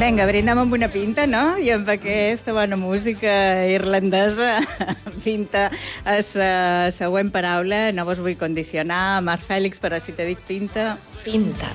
Vinga, brindem amb una pinta, no? I amb aquesta bona música irlandesa, pinta és la següent paraula. No vos vull condicionar, Marc Fèlix, però si te dic pinta... Pinta.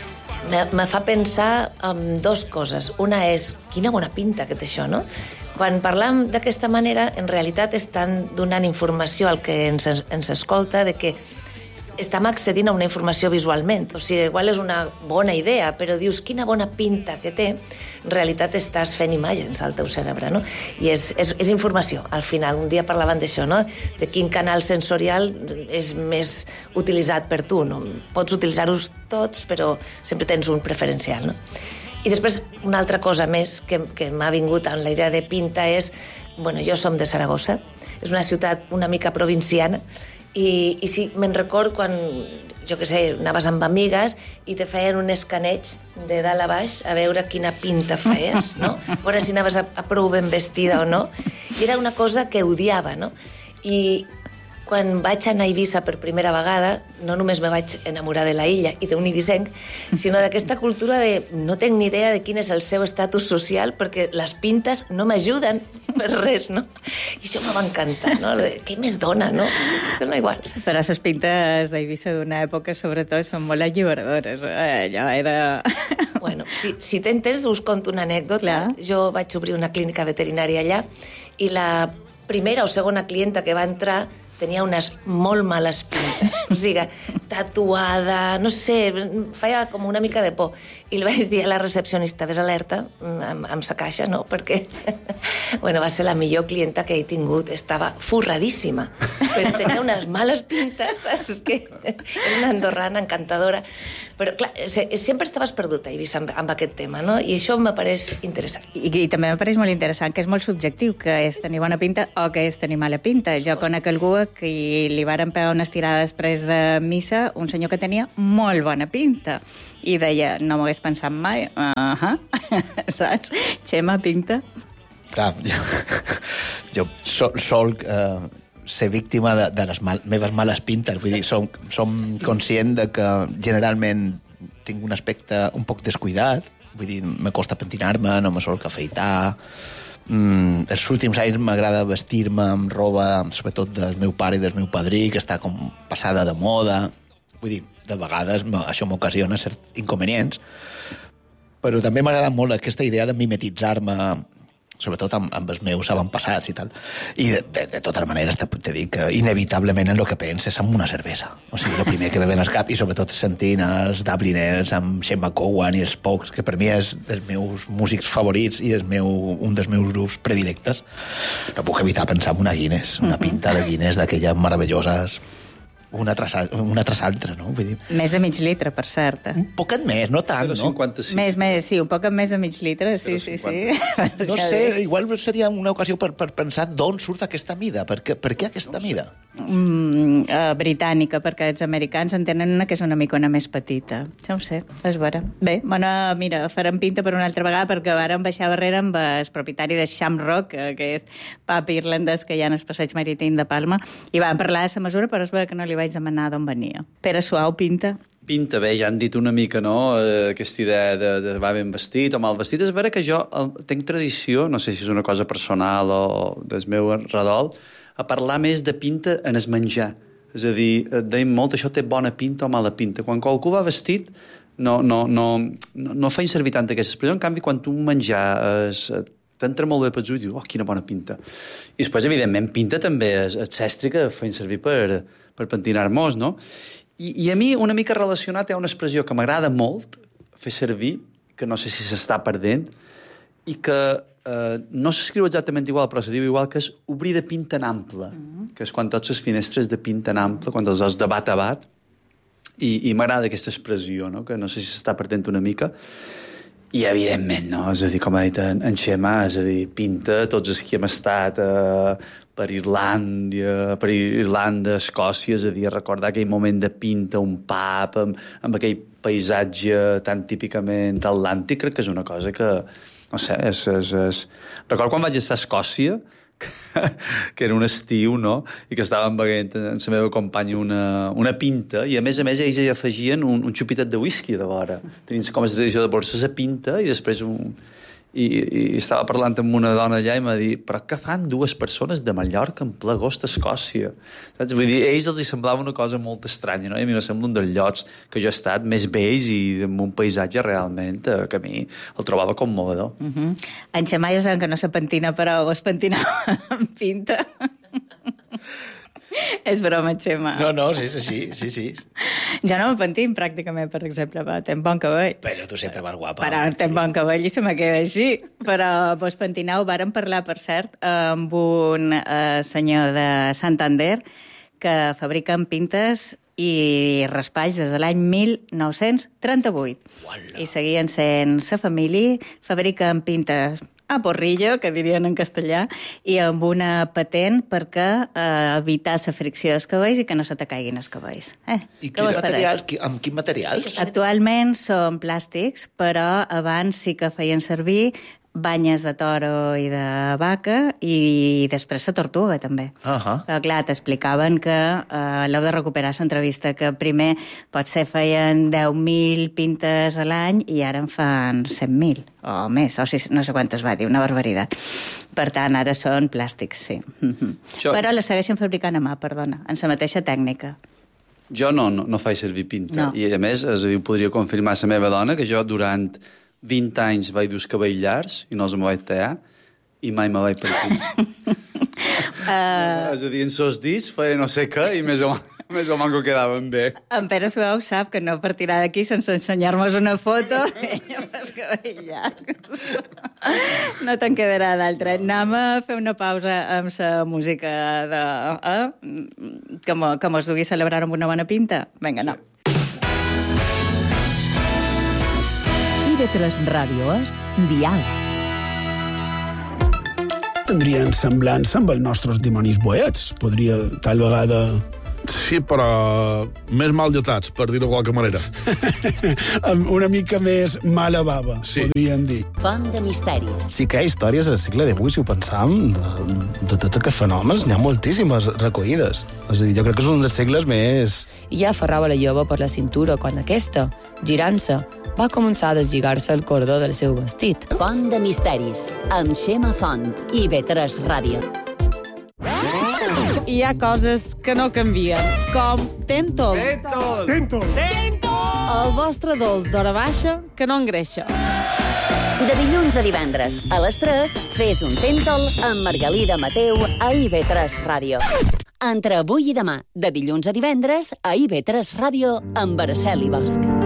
Me fa pensar en dues coses. Una és, quina bona pinta que té això, no? Quan parlam d'aquesta manera, en realitat estan donant informació al que ens escolta de que estem accedint a una informació visualment. O sigui, igual és una bona idea, però dius, quina bona pinta que té, en realitat estàs fent imatges al teu cerebre, no? I és informació. Al final, un dia parlaven d'això, no? De quin canal sensorial és més utilitzat per tu, no? Pots utilitzar-los tots, però sempre tens un preferencial, no? I després, una altra cosa més que m'ha vingut amb la idea de pinta és... Bueno, jo som de Saragossa, és una ciutat una mica provinciana, i sí, me'n record quan, jo què sé, anaves amb amigues i te feien un escaneig de dalt a baix a veure quina pinta feies, no? A veure si anaves a prou ben vestida o no. I era una cosa que odiava, no? I quan vaig anar a Eivissa per primera vegada, no només me vaig enamorar de la illa i d'un ibisenc, sinó d'aquesta cultura de no tenc ni idea de quin és el seu estatus social perquè les pintes no m'ajuden per res, no? I això me va encantar, no? Què més dona, no? Dona igual. Però les pintes d'Eivissa d'una època, sobretot, són molt alliberadores. Allò era... Bueno, si tens temps, us conto una anècdota. Clar. Jo vaig obrir una clínica veterinària allà i la primera o segona clienta que va entrar tenia unes molt males pintes. O sigui, tatuada, no sé, feia com una mica de por. I li vaig dir a la recepcionista, ves alerta amb sa caixa, no? Perquè, bueno, va ser la millor clienta que he tingut. Estava forradíssima, però tenia unes males pintes, saps? Que era una andorrana encantadora. Però, clar, sempre estaves perdut a Eivissa amb aquest tema, no? I això m'apareix interessant. I també m'apareix molt interessant, que és molt subjectiu, que és tenir bona pinta o que és tenir mala pinta. Jo conec algú que li varen pegar una estirada després de missa, un senyor que tenia molt bona pinta. I deia, no m'ho hagués pensat mai. Saps? Xema, pinta. Clar, jo sol ser víctima de les meves males pintes. Vull dir, som conscient de que generalment tinc un aspecte un poc descuidat. Vull dir, me costa pentinar-me, no me solc afeitar. Els últims anys m'agrada vestir-me amb roba, sobretot del meu pare i del meu padrí, que està com passada de moda. Vull dir, de vegades això m'ocasiona certs inconvenients, però també m'agrada molt aquesta idea de mimetitzar-me, sobretot amb els meus avantpassats i tal. I de totes maneres te dic que inevitablement en el que penses és amb una cervesa. O sigui, el primer que ve al cap, i sobretot sentint els Dubliners amb Shane McGowan i els Pogues, que per mi és dels meus músics favorits i un dels meus grups predilectes, no puc evitar pensar en una Guinness, una pinta de Guinness d'aquelles meravelloses, una tras altra, no? Vull dir... Més de mig litre, per cert. Un poquet més, no tant, no? 56. Més, sí, un poc més de mig litre, sí. No sé, igual seria una ocasió per pensar d'on surt aquesta mida. Per què aquesta mida? Britànica, perquè els americans en tenen una que és una micona més petita. Ja ho sé, és vera. Bé, bona, mira, farem pinta per una altra vegada, perquè vàrem baixar barrera amb el propietari de Shamrock, que és pub irlandès que hi ha en el passeig marítim de Palma, i vam parlar de la mesura, però és vera que no li vaig demanar d'on venia. Pere Suau, pinta? Pinta bé, ja han dit una mica, no?, aquesta idea de va ben vestit o mal vestit. És vera que jo tinc tradició, no sé si és una cosa personal o del meu redol, a parlar més de pinta en es menjar. És a dir, deim molt, això té bona pinta o mala pinta. Quan qualcú va vestit, no feien servir tant aquesta expressió. En canvi, quan tu menjar t'entra molt bé per ulls i dius, quina bona pinta. I després, evidentment, pinta també és cestri que feien servir per pentinar-nos, no? I a mi, una mica relacionat, hi ha una expressió que m'agrada molt fer servir, que no sé si s'està perdent, i que no s'escriu exactament igual, però se diu igual, que és obrir de pinta en ample, que és quan tots les finestres de pinta en ample, quan els os de bat a bat, i m'agrada aquesta expressió, no?, que no sé si s'està perdent una mica. I, evidentment, no? És a dir, com ha dit en Xema, és a dir, pinta tots els que hem estat per Irlanda, Escòcia, és a dir, recordar aquell moment de pinta, un pub, amb aquell paisatge tan típicament atlàntic, crec que és una cosa que, no sé, Recordo quan vaig estar a Escòcia, que era un estiu, no?, i que estàvem beguent amb la meva companya una pinta, i a més ells hi afegien un xupitet de whisky de vora. Tenien com a tradició de borsa la pinta i després I estava parlant amb una dona allà i m'ha dit, però què fan 2 persones de Mallorca en ple agost a Escòcia? Saps? Vull dir, a ells els semblava una cosa molt estranya, no? I a mi me sembla un dels llocs que jo he estat més bells i amb un paisatge realment que a mi el trobava commovedor. En Xamà ja saben que no se pentina, però es pentinava amb pinta. És broma, Xema. No, sí. Jo no me pentim, pràcticament, per exemple, però tenc bon cabell. Però tu sempre vas guapa. Però tenc bon cabell i se me queda així. Però vos pentinau, vàrem parlar, per cert, amb un senyor de Santander que fabriquen pintes i raspalls des de l'any 1938. Uala. I seguien sent sa família, fabriquen pintes a porrillo, que dirien en castellà, i amb una patent perquè evitar la fricció dels cabells i que no se te caiguin els cabells. I amb quin materials? Actualment són plàstics, però abans sí que feien servir banyes de toro i de vaca i després la tortuga, també. Però, clar, t'explicaven que l'heu de recuperar l'entrevista, que primer potser feien 10.000 pintes a l'any i ara en fan 100.000 o més, o no sé quantes va dir, una barbaritat. Per tant, ara són plàstics, sí. Però les segueixen fabricant a mà, perdona, en la mateixa tècnica. Jo no faig servir pinta. I, a més, ho podria confirmar la meva dona, que jo durant 20 anys vaig dur els cabells llargs i no els me vaig tallar i mai me vaig pentir. És a dir, en sos dits feia no sé què i més o manco quedaven bé. En Pere Suau sap que no partirà d'aquí sense ensenyar-nos una foto amb els cabells llargs. No te'n quedarà d'altra. Anem a fer una pausa amb la música que mos dugui celebrar amb una bona pinta. Vinga, no. IB3 Ràdio és Dial. Tindrien semblança amb els nostres dimonis boets. Podria, tal vegada... Sí, però més mal dotats, per dir-ho de qualque manera. Una mica més mala bava, sí. Podríem dir. Font de misteris. Sí que hi ha històries al segle XVIII, si ho pensam, de tot aquests fenòmens, n'hi ha moltíssimes recollides. És a dir, jo crec que és un dels segles més... I ja aferrava la jove per la cintura quan aquesta, girant-se, va començar a deslligar-se el cordó del seu vestit. Font de misteris, amb Xema Font i IB3 Ràdio. Hi ha coses que no canvien, com Tentol. Tentol! El vostre dolç d'hora baixa que no engreixa. De dilluns a divendres, a les 3, fes un Tentol amb Margalida Mateu a IB3 Ràdio. Entre avui i demà, de dilluns a divendres, a IB3 Ràdio amb Araceli Bosch.